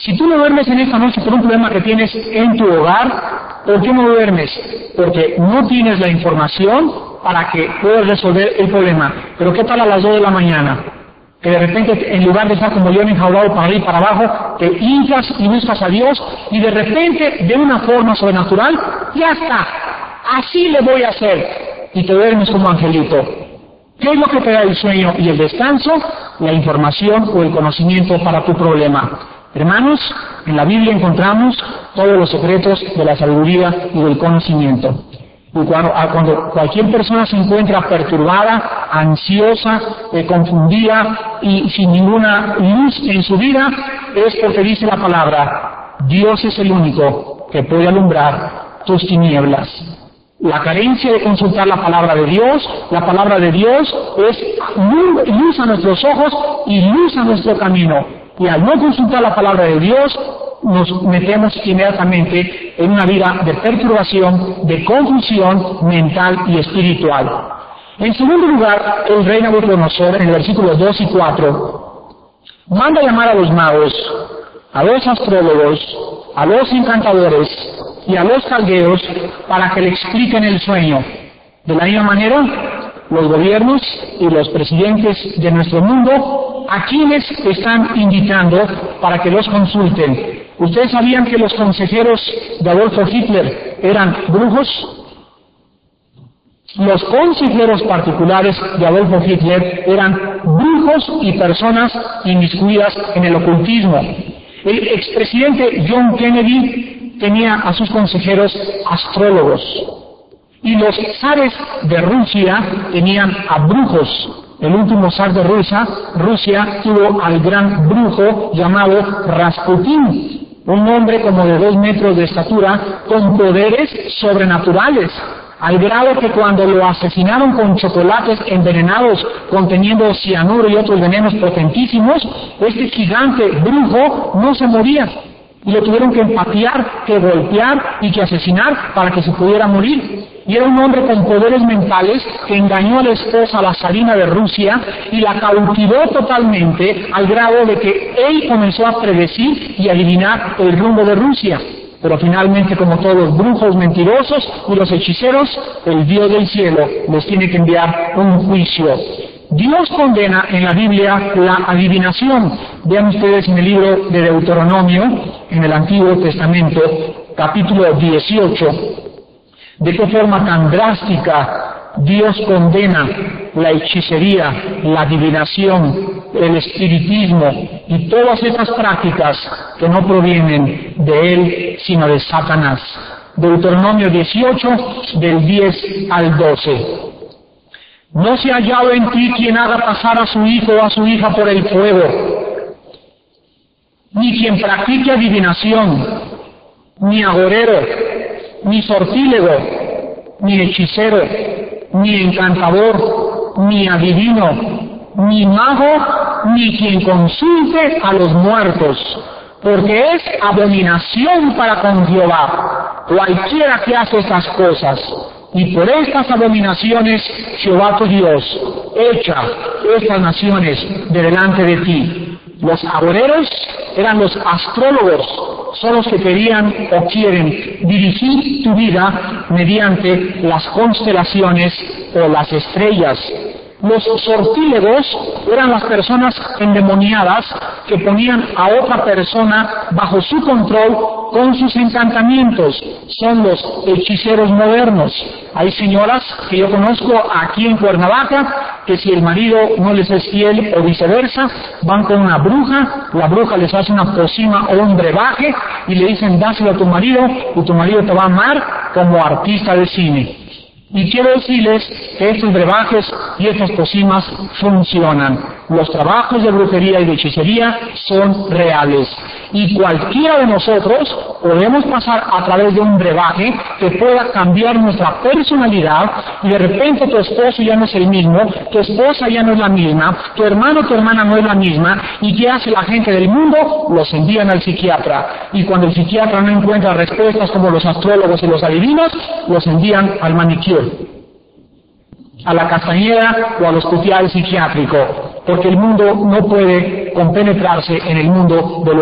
Si tú no duermes en esta noche por un problema que tienes en tu hogar, ¿por qué no duermes? Porque no tienes la información para que puedas resolver el problema. Pero ¿qué tal a las 2 de la mañana? Que de repente, en lugar de estar como león enjaulado para arriba y para abajo, te hincas y buscas a Dios, y de repente, de una forma sobrenatural, ya está, así le voy a hacer, y te duermes como angelito. ¿Qué es lo que te da el sueño y el descanso? La información o el conocimiento para tu problema. Hermanos, en la Biblia encontramos todos los secretos de la sabiduría y del conocimiento. Y cuando cualquier persona se encuentra perturbada, ansiosa, confundida y sin ninguna luz en su vida, es porque dice la palabra: Dios es el único que puede alumbrar tus tinieblas. La carencia de consultar la palabra de Dios es luz a nuestros ojos y luz a nuestro camino. Y al no consultar la palabra de Dios, nos metemos inmediatamente en una vida de perturbación, de confusión mental y espiritual. En segundo lugar, el rey Nabucodonosor, en el versículos 2 y 4, manda llamar a los magos, a los astrólogos, a los encantadores y a los caldeos para que le expliquen el sueño. De la misma manera, los gobiernos y los presidentes de nuestro mundo, ¿a quienes están invitando para que los consulten? ¿Ustedes sabían que los consejeros de Adolfo Hitler eran brujos? Los consejeros particulares de Adolfo Hitler eran brujos y personas inmiscuidas en el ocultismo. El expresidente John Kennedy tenía a sus consejeros astrólogos. Y los zares de Rusia tenían a brujos. El último zar de Rusia tuvo al gran brujo llamado Rasputín, un hombre como de 2 metros de estatura, con poderes sobrenaturales, al grado que cuando lo asesinaron con chocolates envenenados conteniendo cianuro y otros venenos potentísimos, este gigante brujo no se moría. Y lo tuvieron que empatear, que golpear y que asesinar para que se pudiera morir. Y era un hombre con poderes mentales que engañó a la esposa, la zarina de Rusia, y la cautivó totalmente al grado de que él comenzó a predecir y adivinar el rumbo de Rusia. Pero finalmente, como todos los brujos mentirosos y los hechiceros, el Dios del cielo les tiene que enviar un juicio. Dios condena en la Biblia la adivinación. Vean ustedes en el libro de Deuteronomio, en el Antiguo Testamento, capítulo 18, de qué forma tan drástica Dios condena la hechicería, la adivinación, el espiritismo y todas estas prácticas que no provienen de Él, sino de Satanás. Deuteronomio 18, del 10 al 12. No se ha hallado en ti quien haga pasar a su hijo o a su hija por el fuego, ni quien practique adivinación, ni agorero, ni sortílego, ni hechicero, ni encantador, ni adivino, ni mago, ni quien consulte a los muertos, porque es abominación para con Jehová cualquiera que hace estas cosas. Y por estas abominaciones Jehová tu Dios echa estas naciones de delante de ti. Los agoreros eran los astrólogos, son los que querían o quieren dirigir tu vida mediante las constelaciones o las estrellas. Los sortílegos eran las personas endemoniadas que ponían a otra persona bajo su control con sus encantamientos. Son los hechiceros modernos. Hay señoras que yo conozco aquí en Cuernavaca que si el marido no les es fiel o viceversa, van con una bruja, la bruja les hace una pócima o un brebaje y le dicen dáselo a tu marido y tu marido te va a amar como artista de cine. Y quiero decirles que estos brebajes y estas pócimas funcionan. Los trabajos de brujería y de hechicería son reales. Y cualquiera de nosotros podemos pasar a través de un brebaje que pueda cambiar nuestra personalidad y de repente tu esposo ya no es el mismo, tu esposa ya no es la misma, tu hermano o tu hermana no es la misma. ¿Y qué hace la gente del mundo? Los envían al psiquiatra. Y cuando el psiquiatra no encuentra respuestas como los astrólogos y los adivinos, los envían al manicure, a la castañeda o al hospital psiquiátrico, porque el mundo no puede compenetrarse en el mundo de los